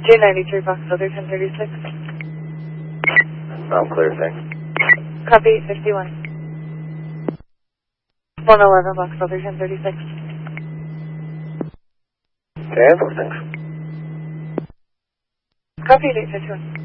293 Box Other 1036. I'm clear, thanks. Copy 51. 111 Box Other 1036. Okay, thanks. Copy 851.